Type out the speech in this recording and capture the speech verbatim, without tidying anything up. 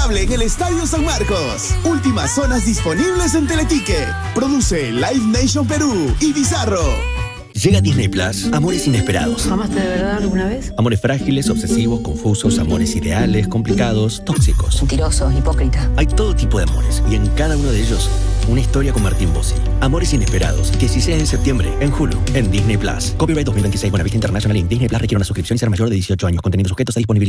inolvidable en el Estadio San Marcos. Últimas zonas disponibles en Teletique. Produce Live Nation Perú y Bizarro. Llega Disney Plus, amores inesperados. ¿Amaste de verdad alguna vez? Amores frágiles, obsesivos, confusos, amores ideales, complicados, tóxicos. Mentiroso, hipócrita. Hay todo tipo de amores y en cada uno de ellos una historia con Martín Bossi. Amores inesperados, dieciséis de septiembre en Hulu, en Disney Plus. Copyright dos mil veintiséis, Buenavista International Inc. Disney Plus requiere una suscripción y ser mayor de dieciocho años. Contenido sujetos a disponibilidad.